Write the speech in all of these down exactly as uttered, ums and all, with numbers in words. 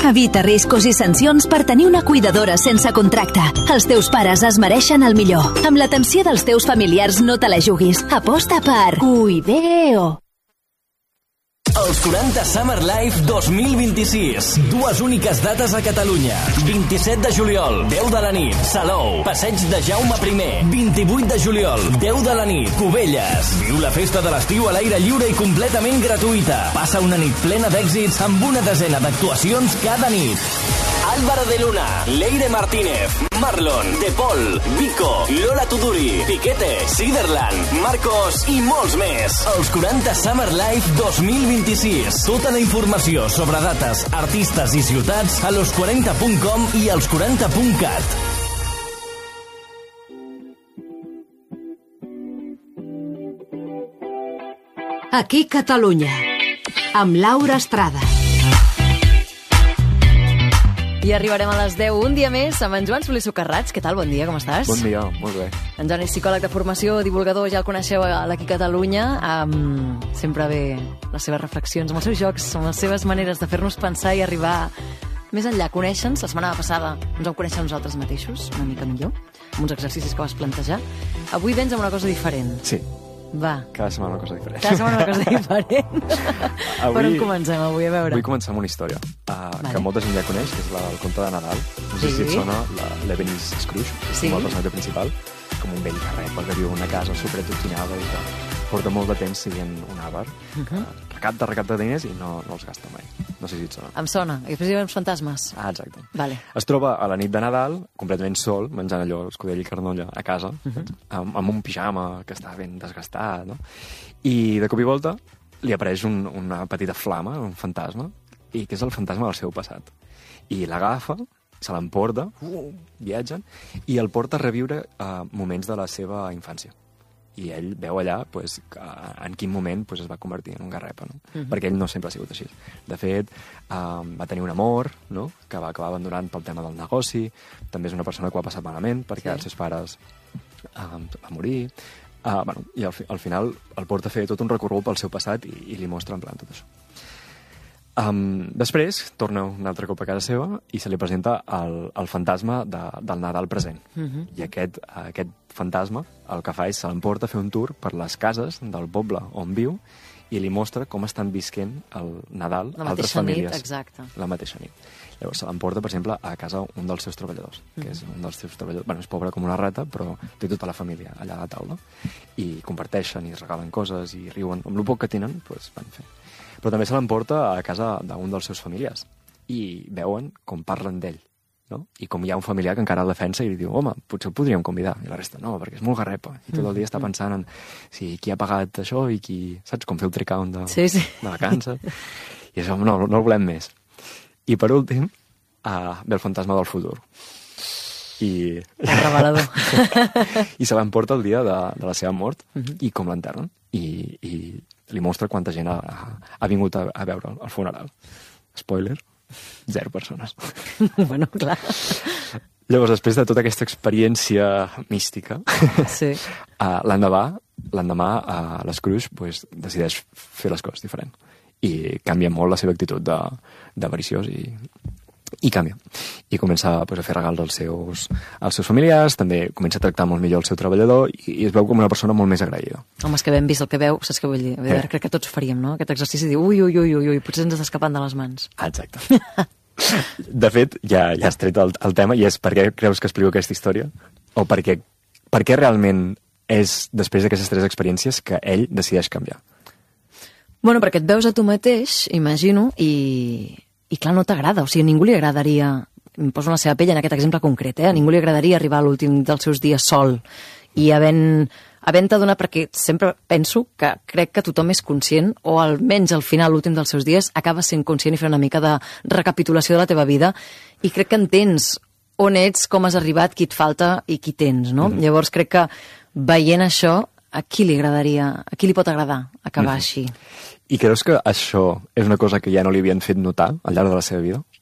Evita riscos i sancions per tenir una cuidadora sense contracte. Els teus pares es mereixen el millor. Amb l'atenció dels teus familiars no te la juguis. Aposta per Cuideo. Els quaranta Summer Life dos mil vint-i-sis. Dues úniques dates a Catalunya. vint-i-set de juliol, deu de la nit, Salou, Passeig de Jaume primer. vint-i-vuit de juliol, deu de la nit, Cubelles. Viu la festa de l'estiu a l'aire lliure i completament gratuïta. Passa una nit plena d'èxits amb una desena d'actuacions cada nit. Álvaro de Luna, Leire Martínez, Marlon, De Paul, Vico, Lola Tuduri, Piquete, Siderland, Marcos i molts més. Els quaranta Summer Life dos mil vint-i-sis. Tota la informació sobre dates, artistes i ciutats a los quaranta punt com i als quaranta punt cat. Aquí Catalunya, amb Laura Estrada. I arribarem a les deu, un dia més, amb en Joan Soler Socarrats. Què tal? Bon dia, com estàs? Bon dia, molt bé. En Joan és psicòleg de formació, divulgador, ja el coneixeu a l'Aquí Catalunya. Um, sempre ve les seves reflexions, amb els seus jocs, amb les seves maneres de fer-nos pensar i arribar més enllà. Conèixer-nos, la setmana passada ens vam conèixer nosaltres mateixos, una mica millor, amb uns exercicis que vas plantejar. Avui vens amb una cosa diferent. Sí. Va. Cada setmana una cosa diferent. Cada setmana una cosa diferent. Avui, per on comencem avui? A veure. Vull començar amb una història uh, vale. que molta gent ja coneix, que és la del conte de Nadal. No sé sí. si et sona, l'Ebenezer Scrooge, que és sí. com el personatge principal, com un vell carrepa que viu en una casa supertotinada i que porta molt de temps sent un àvar, uh -huh. que recapta, recapta diners i no, no els gasta mai. No sé si et sona. Em sona. I després hi ha uns fantasmes. Ah, exacte. Vale. Es troba a la nit de Nadal, completament sol, menjant allò, escudell i carnolla, a casa, uh -huh. amb, amb un pijama que està ben desgastat, no? I de cop i volta li apareix un, una petita flama, un fantasma, i que és el fantasma del seu passat. I l'agafa, se l'emporta, uh, viatgen, i el porta a reviure uh, moments de la seva infància. I ell veu allà pues, en quin moment pues, es va convertir en un garrepa, no? Uh-huh. Perquè ell no sempre ha sigut així. De fet, um, va tenir un amor, no? Que va acabar abandonant pel tema del negoci. També és una persona que ho ha passat malament perquè sí. els seus pares um, van morir. Uh, bueno, I al, fi, al final el porta a fer tot un recorregut pel seu passat i, i li mostra en plan tot això. Um, després torna un altre cop a casa seva i se li presenta el, el fantasma de, del Nadal present. Uh-huh. I aquest, aquest fantasma el que fa és se l'emporta a fer un tour per les cases del poble on viu i li mostra com estan visquent el Nadal la altres famílies. Nit, exacte. La mateixa nit. Llavors se l'emporta, per exemple, a casa un dels seus treballadors, uh-huh. que és un dels seus treballadors... Bueno, és pobre com una rata, però té tota la família allà a la taula. I comparteixen i es regalen coses i riuen. Amb el poc que tenen, doncs van fer. Però també se l'emporta a casa d'un dels seus familiars i veuen com parlen d'ell, no? I com hi ha un familiar que encara el defensa i li diu, home, potser el podríem convidar. I la resta, no, perquè és molt garrepa. I tot el dia està pensant en si qui ha pagat això i qui... Saps? Com fer el trick-out de, sí, sí. de vacances. I això, no, no el volem més. I per últim, uh, ve el fantasma del futur. I... El revelador. I se l'emporta el dia de, de la seva mort uh -huh. i com l'enterren. I, I li mostra quanta gent ha, ha vingut a, a veure el funeral. Spoiler, zero persones. Bueno, clar. Llavors, després de tota aquesta experiència mística, sí. uh, l'endemà, l'endemà uh, l'Scrooge pues, decideix fer les coses diferent. I canvia molt la seva actitud d'avariciós i... i canvia. I comença pues, a fer regals als seus, als seus familiars, també comença a tractar molt millor el seu treballador i, i es veu com una persona molt més agraïda. Home, és que ben vist el que veu, saps què vull dir? A veure, eh. crec que tots faríem, no? Aquest exercici de dir, ui, ui, ui, ui, ui, potser ens està escapant de les mans. Exacte. De fet, ja, ja has tret el, el tema i és per què creus que explico aquesta història? O per què, per què realment és després d'aquestes tres experiències que ell decideix canviar? Bueno, perquè et veus a tu mateix, imagino, i... I clar, no t'agrada, o sigui, a ningú li agradaria, em poso en la seva pell en aquest exemple concret, eh? A ningú li agradaria arribar a l'últim dels seus dies sol i havent, havent-te donat, perquè sempre penso que crec que tothom és conscient, o almenys al final, l'últim dels seus dies, acabes sent conscient i fer una mica de recapitulació de la teva vida i crec que entens on ets, com has arribat, qui et falta i qui tens, no? Mm-hmm. Llavors crec que veient això, a qui li agradaria, a qui li pot agradar acabar mm-hmm. així? I creus que això és una cosa que ja no li havien fet notar al llarg de la seva vida?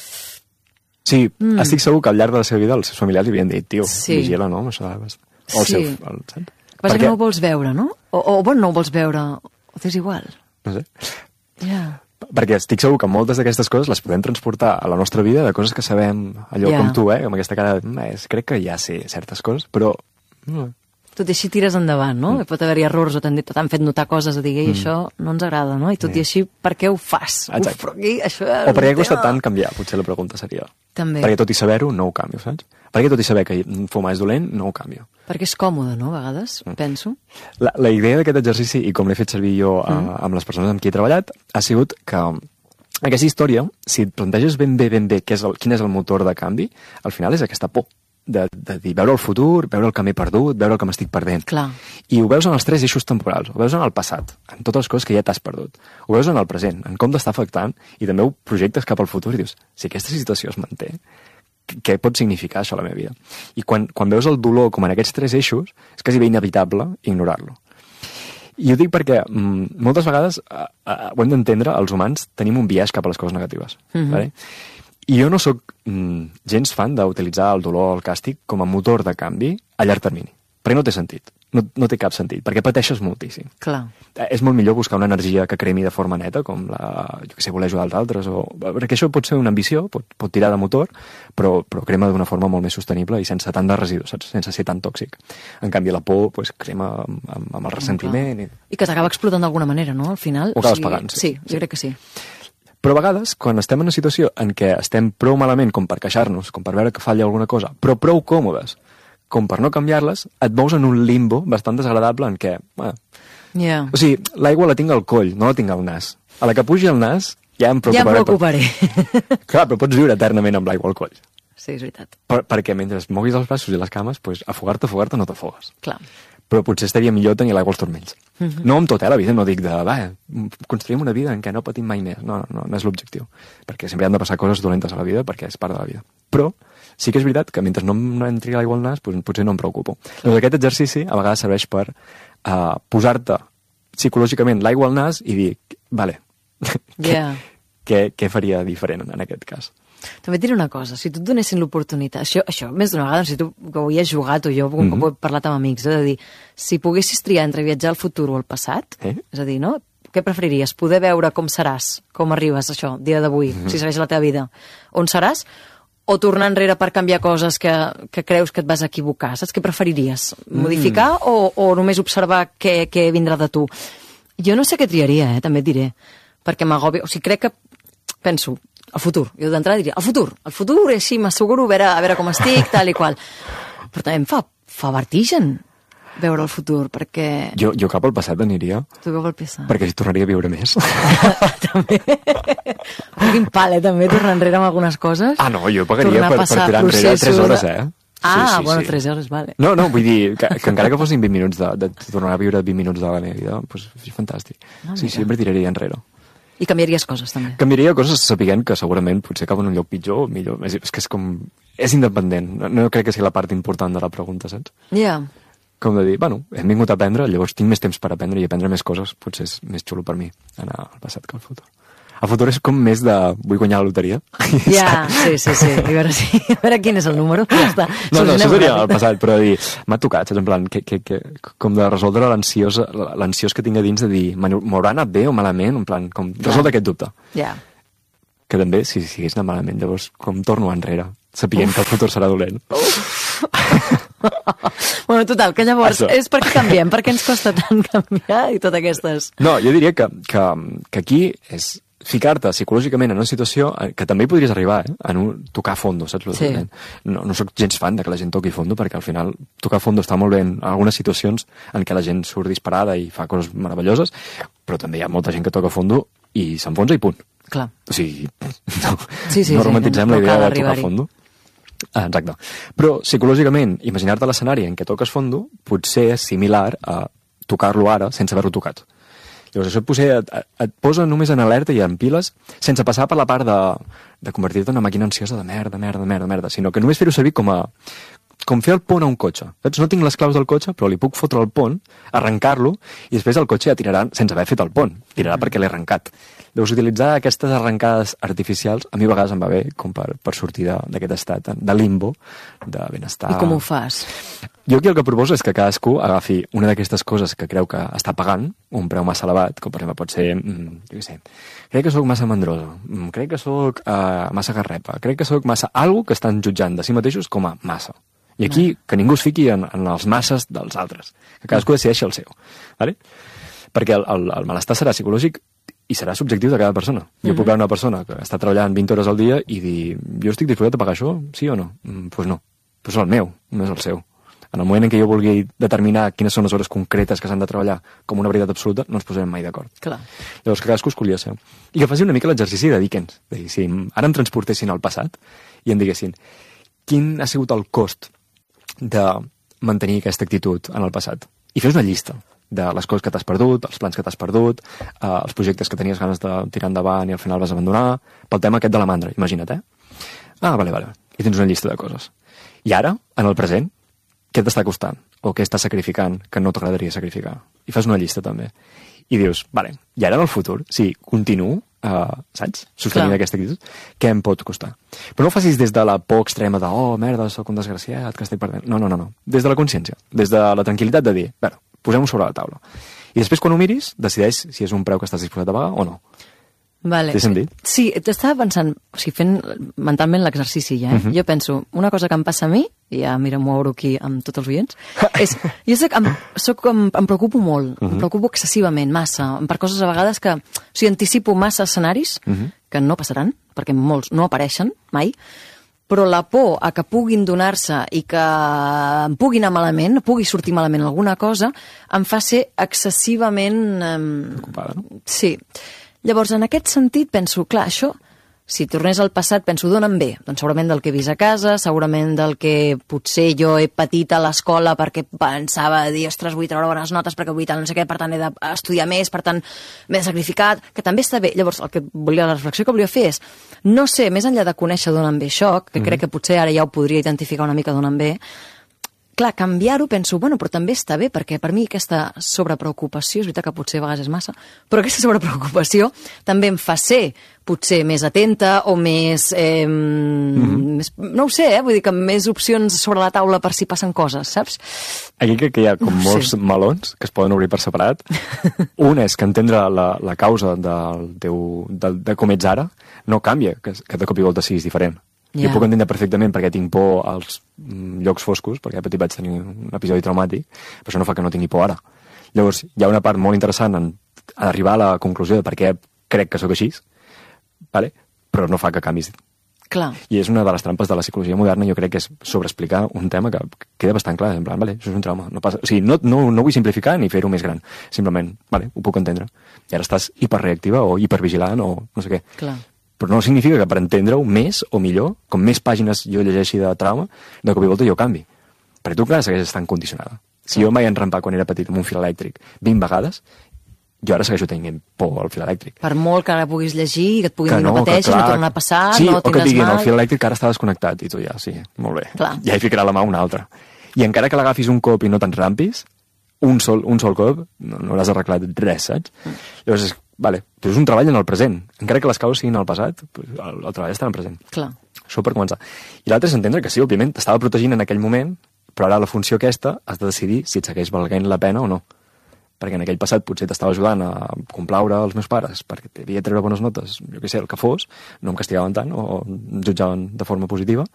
Sí, mm. estic segur que al llarg de la seva vida els seus familiars li havien dit, tio, sí. vigila, no? Això, o el sí. seu, el, saps? Passa que no ho vols veure, no? O, o bueno, no ho vols veure, o t'és igual. No sé. Ja. perquè estic segur que moltes d'aquestes coses les podem transportar a la nostra vida, de coses que sabem, allò Ja. com tu, eh, amb aquesta cara de, "Mm, crec que ja sé certes coses, però... Mm, Tot i així tires endavant, no? Mm. Pot haver-hi errors o t'han dit, t'han fet notar coses, de dir, ei, mm. això no ens agrada, no? I tot Sí. i així, per què ho fas? Exacte. Uf, però aquí, això... O per què costa tant canviar, potser la pregunta seria. També. Perquè tot i saber-ho, no ho canvio, saps? Perquè tot i saber que fumar és dolent, no ho canvio. Perquè és còmode, no? A vegades, mm. penso. La, la idea d'aquest exercici, i com l'he fet servir jo a, Mm. amb les persones amb qui he treballat, ha sigut que aquesta història, si et planteges ben bé, ben bé què és el, quin és el motor de canvi, al final és aquesta por. De, de dir, veure el futur, veure el que m'he perdut, veure el que m'estic perdent. Clar. I ho veus en els tres eixos temporals, ho veus en el passat, en totes les coses que ja t'has perdut. Ho veus en el present, en com t'està afectant, i també ho projectes cap al futur i dius, si aquesta situació es manté, què pot significar això a la meva vida? I quan, quan veus el dolor com en aquests tres eixos, és quasi bé inevitable ignorar-lo. I ho dic perquè mm, moltes vegades eh, eh, ho hem d'entendre, els humans tenim un biaix cap a les coses negatives. Mhm. Vale? I jo no sóc mm, gens fan d'utilitzar el dolor o el càstig com a motor de canvi a llarg termini. Perquè no té sentit. No, no té cap sentit, perquè pateixes moltíssim. Clar. Eh, És molt millor buscar una energia que cremi de forma neta, com la, jo què sé, voler ajudar els altres, o, perquè això pot ser una ambició, pot, pot tirar de motor, però, però crema d'una forma molt més sostenible i sense tant de residus, saps? Sense ser tan tòxic. En canvi, la por pues, crema amb, amb, amb el ressentiment. I... I que t'acaba explotant d'alguna manera, no? Al final. Ho acabes pagant, sí. Sí, jo crec que sí. Però a vegades, quan estem en una situació en què estem prou malament com per queixar-nos, com per veure que falla alguna cosa, però prou còmodes com per no canviar-les, et mous en un limbo bastant desagradable en què, bueno, Yeah. o sigui, l'aigua la tinc al coll, no la tinc al nas. A la que pugi al nas ja em Ja em preocuparé. preocuparé. Clar, però pots viure eternament amb l'aigua al coll. Sí, és veritat. Per, perquè mentre moguis els braços i les cames, pues, afogar-te, afogar-te no t'afogues. Clar. Però potser estaria millor tenir l'aigua als turmells. Mm -hmm. No amb tot, eh, la vida, no dic de, va, construïm una vida en què no patim mai més. No, no, no és l'objectiu. Perquè sempre han de passar coses dolentes a la vida, perquè és part de la vida. Però sí que és veritat que mentre no, no entri l'aigua al nas, pues, potser no em preocupo. Llavors aquest exercici a vegades serveix per uh, posar-te psicològicament l'aigua al nas i dir, vale, Yeah. què, què faria diferent en aquest cas? També et diré una cosa, si tu et donessin l'oportunitat, això, això més d'una vegada, si tu que ho hi has jugat o jo, com Mhm. mm -hmm. ho he parlat amb amics, és a dir, si poguessis triar entre viatjar al futur o al passat, Eh? és a dir, no? Què preferiries? Poder veure com seràs, com arribes, això, dia d'avui, Mhm. mm -hmm. si segueix la teva vida, on seràs, o tornar enrere per canviar coses que, que creus que et vas equivocar, saps? Què preferiries? Modificar mm. o, o només observar què, què vindrà de tu? Jo no sé què triaria, eh? També et diré, perquè m'agobia, o sigui, crec que, penso, el futur. Jo d'entrada diria, el futur, el futur, i així m'asseguro a veure, a veure com estic, tal i qual. Però també em fa, fa vertigen veure el futur, perquè... Jo, jo cap al passat aniria, Tu què vol pensar? perquè hi tornaria a viure més. també. Però quin pal, eh, també, tornar enrere amb algunes coses. Ah, no, jo pagaria Tornar a per, per passar tirar enrere processos tres hores, de- eh? Ah, Sí, sí, bueno, sí. tres hores, vale. No, no, vull dir que, que encara que fossin vint minuts de, de tornar a viure vint minuts de la meva vida, doncs és fantàstic. Ah, sí, mira. sempre tiraria enrere. I canviaries coses, també. Canviaria coses sapiguent que segurament potser acaba en un lloc pitjor o millor. És, és que és com... És independent. No, no crec que sigui la part important de la pregunta, saps? Ja. Yeah. Com de dir, bueno, hem vingut a aprendre, llavors tinc més temps per aprendre i aprendre més coses, potser és més xulo per mi anar al passat que al futur. El futur és com més de vull guanyar la loteria. Ja, sí, sí, sí. A veure, si, a veure quin és el número. Ja està. No, no, això Solucionem seria ràpid. el passat, però de dir, m'ha tocat, saps? En plan, que, que, que, com de resoldre l'ansiós l'ansiós que tinc a dins de dir, m'haurà anat bé o malament, en plan, com resoldre aquest dubte. Ja. Que també, si, si hagués anat malament, llavors com torno enrere, sapient Uf. que el futur serà dolent. Bueno, total, que llavors Això. és perquè canviem, perquè ens costa tant canviar i totes aquestes... No, jo diria que, que, que aquí és ficar-te psicològicament en una situació que també hi podries arribar, eh? En un, tocar fondo, saps? Sí. No, no sóc gens fan de que la gent toqui fondo, perquè al final tocar fondo està molt bé en algunes situacions en què la gent surt disparada i fa coses meravelloses, però també hi ha molta gent que toca fondo i s'enfonsa i punt. Clar. O sigui, no, Sí, sí, no sí, romantitzem no la idea cal de tocar arribar-hi. fondo. Ah, exacte. Però psicològicament, imaginar-te l'escenari en què toques fondo potser és similar a tocar-lo ara sense haver-lo tocat. Llavors això potser et, et, et posa només en alerta i en piles sense passar per la part de, de convertir-te en una màquina ansiosa de merda, merda, merda, merda, sinó que només fer-ho servir com a, com fer el pont a un cotxe. Saps? No tinc les claus del cotxe, però li puc fotre el pont, arrencar-lo, i després el cotxe ja tirarà sense haver fet el pont. Tirarà perquè l'he arrencat. Deus utilitzar aquestes arrencades artificials, a mi a vegades em va bé, com per, per sortir d'aquest estat de limbo, de benestar. I com ho fas? Jo aquí el que proposo és que cadascú agafi una d'aquestes coses que creu que està pagant, un preu massa elevat, com per exemple pot ser, jo què sé, crec que sóc massa mandrosa, crec que sóc uh, massa garrepa, crec que sóc massa... Algo que estan jutjant de si mateixos com a massa. I aquí, que ningú es fiqui en, en els masses dels altres, que cadascú decideixi el seu. Vale? Perquè el, el, el malestar serà psicològic i serà subjectiu de cada persona. Jo mm-hmm. puc veure una persona que està treballant vint hores al dia i dir, jo estic disposat a pagar això, sí o no? Doncs pues no. Pues és el meu, no és el seu. En el moment en què jo vulgui determinar quines són les hores concretes que s'han de treballar com una veritat absoluta, no ens posarem mai d'acord. Clar. Llavors, que cadascú escollia el seu. I que faci una mica l'exercici de Dickens. De dir, si ara em transportessin al passat i em diguessin quin ha sigut el cost de mantenir aquesta actitud en el passat. I fes una llista de les coses que t'has perdut, els plans que t'has perdut, eh, els projectes que tenies ganes de tirar endavant i al final vas abandonar, pel tema aquest de la mandra, imagina't, eh? Ah, vale, vale. I tens una llista de coses. I ara, en el present, què t'està costant? O què estàs sacrificant que no t'agradaria sacrificar? I fas una llista també. I dius, vale, i ara en el futur, si continuo, uh, saps? Sostenint Clar. aquesta actitud, què em pot costar? Però no ho facis des de la por extrema de, oh, merda, sóc un desgraciat, que estic perdent. No, no, no, no. Des de la consciència, des de la tranquil·litat de dir, bueno, posem-ho sobre la taula. I després, quan ho miris, decideix si és un preu que estàs disposat a pagar o no. Vale. Té sentit? Sí, t'estava pensant, o sigui, fent mentalment l'exercici ja, eh? Uh-huh. Jo penso, una cosa que em passa a mi, i ja, mira, m'ho obro aquí amb tots els oients, és, jo soc, em, soc, em, em preocupo molt, uh-huh. em preocupo excessivament, massa, per coses a vegades que, o sigui, anticipo massa escenaris, uh-huh. que no passaran, perquè molts no apareixen mai, però la por a que puguin donar-se i que em pugui anar malament, pugui sortir malament alguna cosa, em fa ser excessivament... Eh, Preocupada, no? Sí. Llavors, en aquest sentit, penso, clar, això, si tornés al passat, penso, d'on em ve? Doncs segurament del que he vist a casa, segurament del que potser jo he patit a l'escola perquè pensava dir, ostres, vull treure bones notes perquè vull tal, no sé què, per tant he d'estudiar més, per tant m'he sacrificat, que també està bé. Llavors, el que volia, la reflexió que volia fer és, no sé, més enllà de conèixer d'on em ve això, que mm-hmm. crec que potser ara ja ho podria identificar una mica d'on em ve, clar, canviar-ho, penso, bueno, però també està bé, perquè per mi aquesta sobrepreocupació, és veritat que potser a vegades és massa, però aquesta sobrepreocupació també em fa ser potser més atenta o més, eh, mm-hmm. més... No ho sé, eh? Vull dir que més opcions sobre la taula per si passen coses, saps? Aquí crec que hi ha com molts sí. melons que es poden obrir per separat. Un és que entendre la, la causa del teu, del, de com ets ara no canvia, que, que de cop i volta siguis diferent. Yeah. Jo puc entendre perfectament perquè tinc por als llocs foscos, perquè de petit vaig tenir un episodi traumàtic, però això no fa que no tingui por ara. Llavors, hi ha una part molt interessant en arribar a la conclusió de per què crec que sóc així, vale? Però no fa que canvis. Clar. I és una de les trampes de la psicologia moderna, jo crec que és sobreexplicar un tema que queda bastant clar, en plan, vale, això és un trauma. No passa... O sigui, no, no, no vull simplificar ni fer-ho més gran, simplement, vale, ho puc entendre. I ara estàs hiperreactiva o hipervigilant o no sé què. Clar. Però no significa que per entendre-ho més o millor, com més pàgines jo llegeixi de trauma, de cop i volta jo canvi. Perquè tu, clar, segueixes estant condicionada. Si jo mai enrampar quan era petit amb un fil elèctric vint vegades, jo ara segueixo tenint por al fil elèctric. Per molt que ara puguis llegir, que et puguin que dir no, no pateixis, clar, no torna a passar, sí, no tindràs mal. Sí, o que et diguin, mal. El fil elèctric ara està desconnectat, i tu ja, sí, molt bé. Clar. Ja he ficat la mà una altra. I encara que l'agafis un cop i no t'enrampis, un sol, un sol cop, no, no hauràs arreglat res, saps? Mm. Llavors, és, vale, però és un treball en el present. Encara que les causes siguin al passat, el, el treball està en el present. Clar. Això per començar. I l'altre és entendre que sí, òbviament, t'estava protegint en aquell moment, però ara la funció aquesta has de decidir si et segueix valent la pena o no. Perquè en aquell passat potser t'estava ajudant a complaure els meus pares, perquè t'havia de treure bones notes, jo què sé, el que fos, no em castigaven tant o em jutjaven de forma positiva.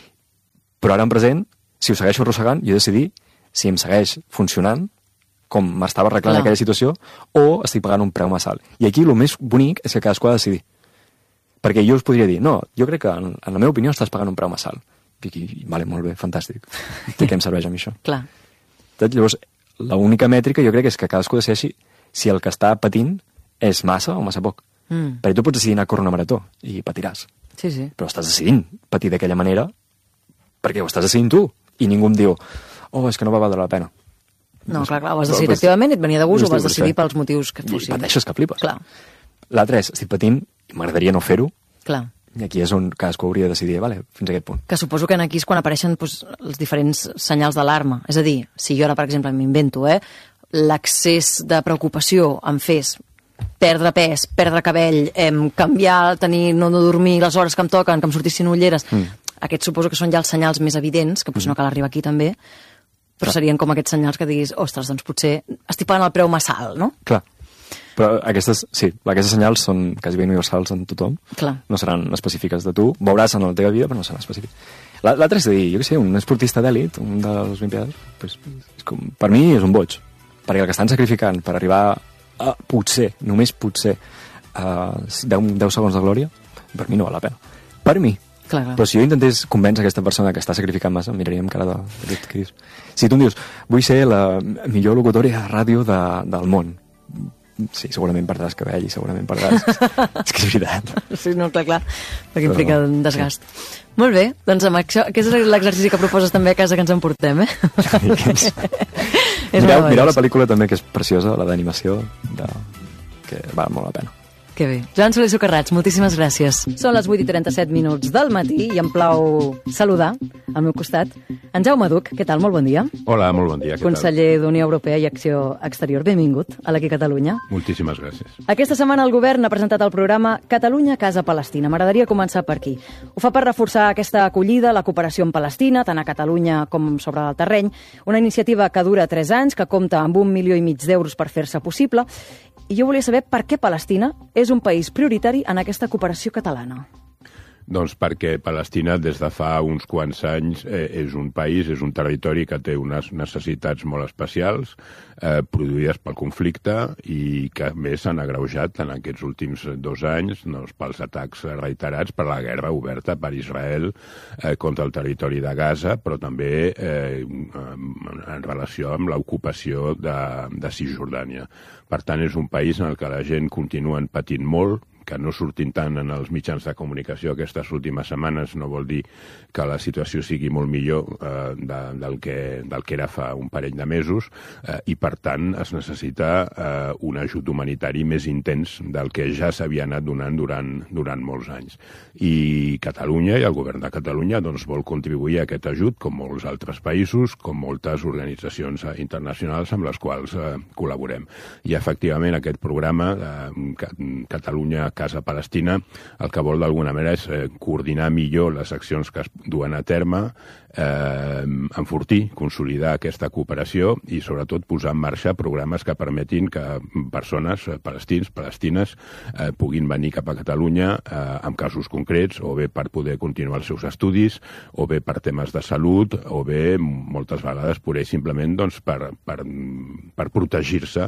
Però ara en present, si ho segueixo arrossegant, jo he de decidir si em segueix funcionant com m'estava arreglant Clar. Aquella situació, o estic pagant un preu massa alt. I aquí el més bonic és que cadascú ha de decidir. Perquè jo us podria dir, no, jo crec que en, en la meva opinió estàs pagant un preu massa alt. I aquí, vale, molt bé, fantàstic. De què em serveix a mi això? Clar. Llavors, l'única mètrica jo crec que és que cadascú decideixi si el que està patint és massa o massa poc. Mm. Perquè tu pots decidir anar a córrer una marató i patiràs. Sí, sí. Però estàs decidint patir d'aquella manera perquè ho estàs decidint tu. I ningú em diu, oh, és que no va valdre la pena. No, clar, clar, ho vas decidir pues, activament, et venia de gust, ho vas decidir pels motius que fossin. I pateixes que flipes. Clar. L'altre és, estic patint i m'agradaria no fer-ho, clar. I aquí és on cadascú hauria de decidir, vale, fins a aquest punt. Que suposo que aquí és quan apareixen doncs, els diferents senyals d'alarma. És a dir, si jo ara, per exemple, m'invento, eh, l'accés de preocupació em fes perdre pes, perdre cabell, em, canviar, tenir, no, no dormir les hores que em toquen, que em sortissin ulleres, mm. aquests suposo que són ja els senyals més evidents, que potser mm. no cal arribar aquí també, però serien com aquests senyals que diguis, ostres, doncs potser estic pagant el preu massa alt, no? Clar. Però aquestes, sí, aquestes senyals són quasi bé universals en tothom. Clar. No seran específiques de tu. Veuràs en la teva vida, però no seran específiques. L'altre és a dir, jo què sé, un esportista d'èlit, un de les Olimpiades, pues, és com, per mi és un boig. Perquè el que estan sacrificant per arribar a, potser, només potser, a deu segons de glòria, per mi no val la pena. Per mi. Clar, clar. Però si jo intentés convèncer aquesta persona que està sacrificant massa, em miraria amb cara de... de què dius? Si tu em dius, vull ser la millor locutòria de ràdio de, del món, sí, segurament perdràs cabell i segurament perdràs... és que és veritat. Sí, no, clar, clar, perquè implica un desgast. Sí. Molt bé, doncs amb això, aquest és l'exercici que proposes també a casa que ens emportem, eh? mireu, mireu la pel·lícula també, que és preciosa, la d'animació, de... que val molt la pena. Que bé. Joan Soler Socarrats, moltíssimes gràcies. Són les vuit i trenta-set minuts del matí i em plau saludar al meu costat en Jaume Duc. Què tal? Molt bon dia. Hola, molt bon dia. Què Conseller d'Unió Europea i Acció Exterior. Benvingut a l'Aquí Catalunya. Moltíssimes gràcies. Aquesta setmana el govern ha presentat el programa Catalunya Casa Palestina. M'agradaria començar per aquí. Ho fa per reforçar aquesta acollida, la cooperació amb Palestina, tant a Catalunya com sobre el terreny. Una iniciativa que dura tres anys, que compta amb un milió i mig d'euros per fer-se possible. I jo volia saber per què Palestina és un país prioritari en aquesta cooperació catalana. Doncs perquè Palestina des de fa uns quants anys eh, és un país, és un territori que té unes necessitats molt especials eh, produïdes pel conflicte i que a més s'han agreujat en aquests últims dos anys doncs, pels atacs reiterats per la guerra oberta per Israel eh, contra el territori de Gaza, però també eh, en relació amb l'ocupació de, de Cisjordània. Per tant, és un país en el que la gent continua patint molt, que no surtin tant en els mitjans de comunicació aquestes últimes setmanes no vol dir que la situació sigui molt millor eh, de, del, que, del que era fa un parell de mesos eh, i, per tant, es necessita eh, un ajut humanitari més intens del que ja s'havia anat donant durant, durant molts anys. I Catalunya i el govern de Catalunya doncs, vol contribuir a aquest ajut, com molts altres països, com moltes organitzacions internacionals amb les quals eh, col·laborem. I, efectivament, aquest programa eh, Catalunya Casa Palestina, el que vol d'alguna manera és eh, coordinar millor les accions que es duen a terme, eh, enfortir, consolidar aquesta cooperació i sobretot posar en marxa programes que permetin que persones, eh, palestins, palestines, eh, puguin venir cap a Catalunya eh, en casos concrets, o bé per poder continuar els seus estudis, o bé per temes de salut, o bé moltes vegades pura i simplement doncs, per, per, per protegir-se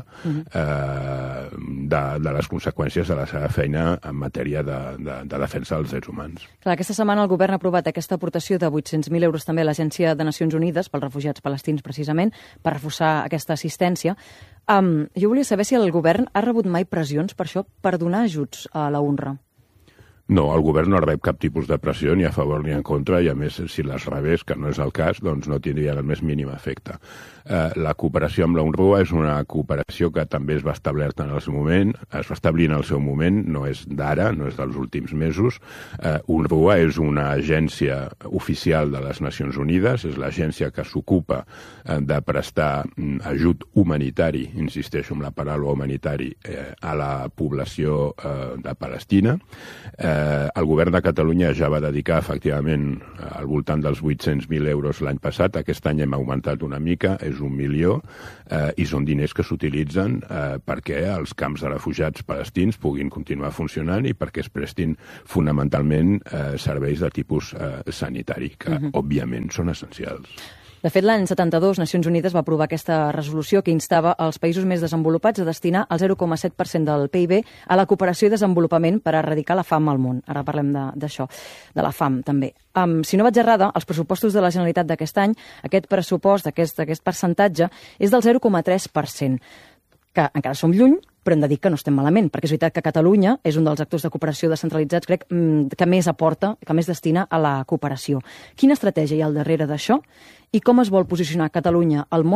eh, de, de les conseqüències de la seva feina en matèria de, de, de defensa dels drets humans. Clar, aquesta setmana el govern ha aprovat aquesta aportació de vuit-cents mil euros també a l'Agència de Nacions Unides pels refugiats palestins, precisament, per reforçar aquesta assistència. Um, jo volia saber si el govern ha rebut mai pressions per això, per donar ajuts a la U N R W A. No, el govern no rep cap tipus de pressió ni a favor ni en contra i, a més, si les rebés, que no és el cas, doncs no tindria el més mínim efecte. Eh, la cooperació amb la U N R W A és una cooperació que també es va establerta en el seu moment, es va establir en el seu moment, no és d'ara, no és dels últims mesos. Eh, U N R W A és una agència oficial de les Nacions Unides, és l'agència que s'ocupa eh, de prestar mm, ajut humanitari, insisteixo en la paraula humanitari, eh, a la població eh, de Palestina. Eh, el govern de Catalunya ja va dedicar, efectivament, al voltant dels vuit-cents mil euros l'any passat. Aquest any hem augmentat una mica, és un milió, eh, i són diners que s'utilitzen eh, perquè els camps de refugiats palestins puguin continuar funcionant i perquè es prestin fonamentalment eh, serveis de tipus eh, sanitari, que, uh-huh. òbviament, són essencials. De fet, l'any setanta-dos, Nacions Unides va aprovar aquesta resolució que instava els països més desenvolupats a destinar el zero coma set per cent del P I B a la cooperació i desenvolupament per erradicar la fam al món. Ara parlem d'això, de, de la fam, també. Um, si no vaig errada, els pressupostos de la Generalitat d'aquest any, aquest pressupost, aquest, aquest percentatge, és del zero coma tres per cent, que encara som lluny, però hem de dir que no estem malament, perquè és veritat que Catalunya és un dels actors de cooperació descentralitzats, crec, que més aporta, que més destina a la cooperació. Quina estratègia hi ha al darrere d'això i com es vol posicionar Catalunya al món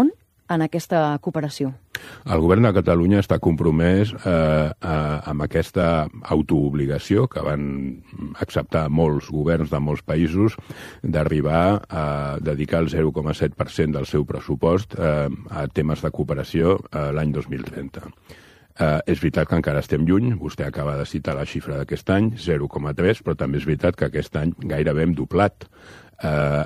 en aquesta cooperació? El govern de Catalunya està compromès eh, eh, amb aquesta autoobligació que van acceptar molts governs de molts països d'arribar a dedicar el zero coma set per cent del seu pressupost eh, a temes de cooperació eh, l'any dos mil trenta. Eh, és veritat que encara estem lluny, vostè acaba de citar la xifra d'aquest any, zero coma tres, però també és veritat que aquest any gairebé hem doblat eh,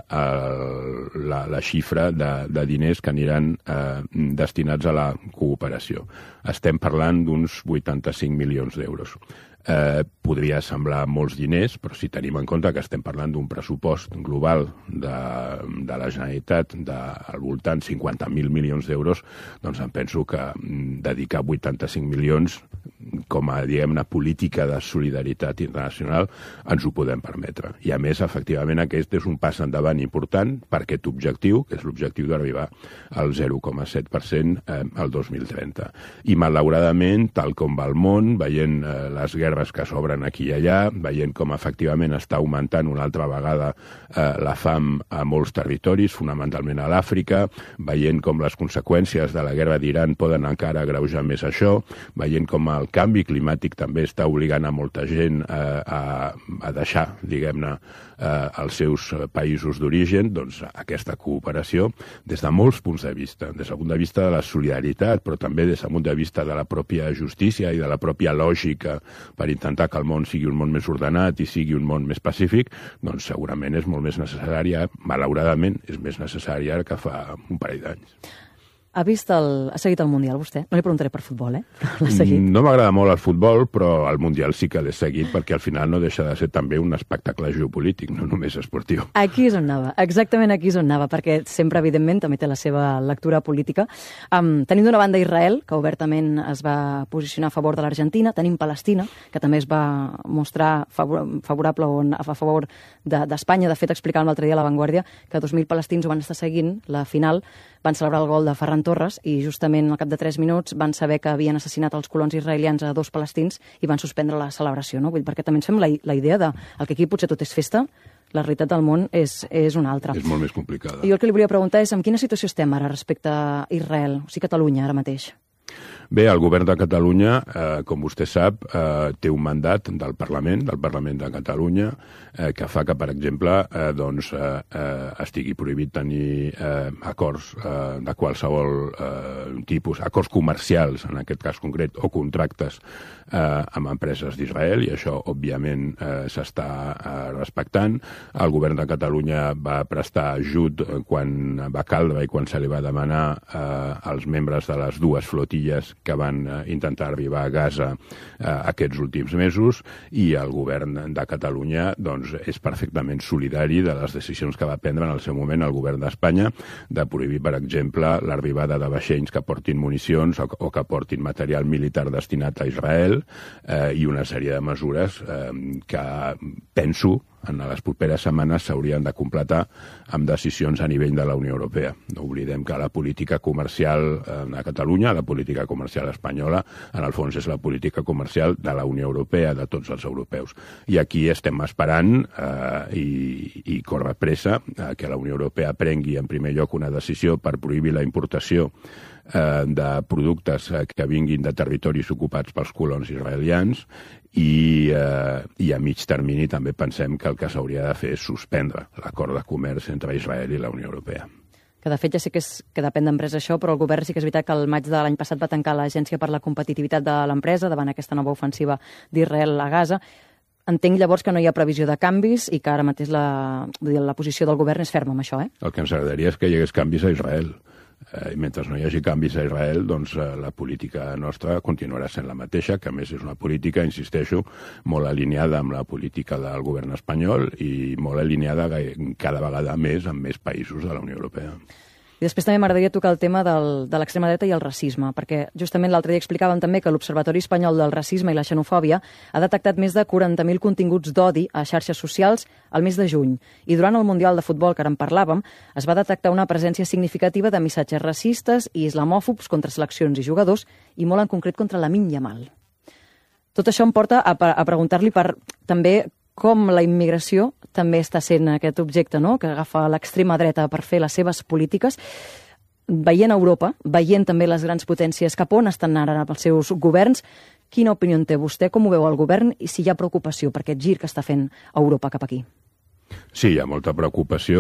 el, la, la xifra de, de diners que aniran eh, destinats a la cooperació. Estem parlant d'uns vuitanta-cinc milions d'euros. Eh, podria semblar molts diners, però si tenim en compte que estem parlant d'un pressupost global de, de la Generalitat del voltant cinquanta mil milions d'euros, doncs em penso que dedicar vuitanta-cinc milions com a, diguem-ne, política de solidaritat internacional ens ho podem permetre. I a més, efectivament, aquest és un pas endavant important per aquest objectiu, que és l'objectiu d'arribar al zero coma set per cent eh, al dos mil trenta. I malauradament, tal com va el món, veient eh, les guerres que s'obren aquí i allà, veient com efectivament està augmentant una altra vegada eh, la fam a molts territoris, fonamentalment a l'Àfrica, veient com les conseqüències de la guerra d'Iran poden encara agreujar més això, veient com el canvi climàtic també està obligant a molta gent eh, a, a deixar, diguem-ne, eh, els seus països d'origen, doncs aquesta cooperació, des de molts punts de vista, des del punt de vista de la solidaritat, però també des del punt de vista de la pròpia justícia i de la pròpia lògica per intentar que el món sigui un món més ordenat i sigui un món més pacífic, doncs segurament és molt més necessària, malauradament, és més necessària que fa un parell d'anys. Ha vist el... ha seguit el Mundial, vostè? No li preguntaré per futbol, eh? Però l'ha seguit. No m'agrada molt el futbol, però el Mundial sí que l'he seguit, perquè al final no deixa de ser també un espectacle geopolític, no només esportiu. Aquí és on anava, exactament aquí és on anava, perquè sempre, evidentment, també té la seva lectura política. Um, tenim d'una banda Israel, que obertament es va posicionar a favor de l'Argentina, tenim Palestina, que també es va mostrar favor, favorable o a favor d'Espanya. De, de fet, explicàvem l'altre dia a La Vanguardia que dos mil palestins ho van estar seguint, la final, van celebrar el gol de Ferran Torres i justament al cap de tres minuts van saber que havien assassinat els colons israelians a dos palestins i van suspendre la celebració, no? Vull dir, perquè també ens fem la, la idea de el que aquí potser tot és festa, la realitat del món és, és una altra. És molt més complicada. I jo el que li volia preguntar és en quina situació estem ara respecte a Israel, o sigui Catalunya ara mateix? Bé, el govern de Catalunya, eh, com vostè sap, eh, té un mandat del Parlament, del Parlament de Catalunya, eh, que fa que, per exemple, eh, doncs, eh, eh, estigui prohibit tenir eh, acords eh, de qualsevol eh, tipus, acords comercials, en aquest cas concret, o contractes eh, amb empreses d'Israel, i això, òbviament, eh, s'està eh, respectant. El govern de Catalunya va prestar ajut quan va caldre i quan se li va demanar eh, als membres de les dues flotilles que van eh, intentar arribar a Gaza eh, aquests últims mesos, i el govern de Catalunya doncs, és perfectament solidari de les decisions que va prendre en el seu moment el govern d'Espanya de prohibir, per exemple, l'arribada de vaixells que portin municions o, o que portin material militar destinat a Israel eh, i una sèrie de mesures eh, que penso en les properes setmanes s'haurien de completar amb decisions a nivell de la Unió Europea. No oblidem que la política comercial a Catalunya, la política comercial espanyola, en el fons és la política comercial de la Unió Europea, de tots els europeus. I aquí estem esperant eh, i, i corre pressa eh, que la Unió Europea prengui en primer lloc una decisió per prohibir la importació eh, de productes eh, que vinguin de territoris ocupats pels colons israelians, i, eh, i a mig termini també pensem que el que s'hauria de fer és suspendre l'acord de comerç entre Israel i la Unió Europea. Que de fet ja sé que, és, que depèn d'empresa això, però el govern sí que és veritat que el maig de l'any passat va tancar l'Agència per la Competitivitat de l'empresa davant aquesta nova ofensiva d'Israel a Gaza. Entenc llavors que no hi ha previsió de canvis i que ara mateix la, vull dir, la posició del govern és ferma amb això, eh? El que ens agradaria és que hi hagués canvis a Israel. Eh, I mentre no hi hagi canvis a Israel, doncs eh, la política nostra continuarà sent la mateixa, que a més és una política, insisteixo, molt alineada amb la política del govern espanyol i molt alineada cada vegada més amb més països de la Unió Europea. I després també m'agradaria tocar el tema del, de l'extrema dreta i el racisme, perquè justament l'altre dia explicàvem també que l'Observatori Espanyol del Racisme i la Xenofòbia ha detectat més de quaranta mil continguts d'odi a xarxes socials al mes de juny. I durant el Mundial de Futbol, que ara en parlàvem, es va detectar una presència significativa de missatges racistes i islamòfobs contra seleccions i jugadors, i molt en concret contra Lamine Yamal. Tot això em porta a, a preguntar-li per també com la immigració també està sent aquest objecte, no?, que agafa l'extrema dreta per fer les seves polítiques. veient Europa, veient també les grans potències cap on estan ara els seus governs, quina opinió en té vostè, com ho veu el govern i si hi ha preocupació per aquest gir que està fent Europa cap aquí? Sí, hi ha molta preocupació.